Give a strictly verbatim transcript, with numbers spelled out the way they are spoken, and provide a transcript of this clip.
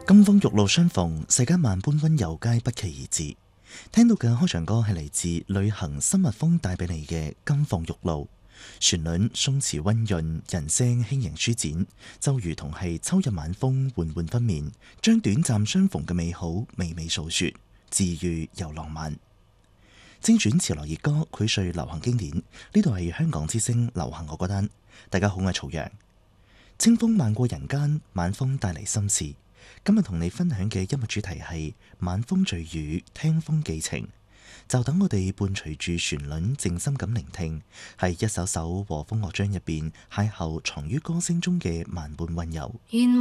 金風玉露相逢，世間萬般溫柔皆不期而至。聽到嘅開場歌係嚟自旅行深蜜蜂帶俾你嘅《金鳳玉露》，旋律鬆弛溫潤，人聲輕盈舒展，就如同係秋日晚風緩緩拂面，將短暫相逢嘅美好娓娓訴說，治癒又浪漫。精選潮流熱歌，薈萃流行經典，呢度係香港之聲流行樂歌單。大家好，我係曹陽。清風漫過人間，晚風帶嚟心事。今日同你分享嘅音樂主題係晚風聚雨，聽風寄情。就等我哋伴隨住旋律，靜心咁聆聽，係一首首和風樂章入邊邂逅藏於歌聲中嘅萬般溫柔。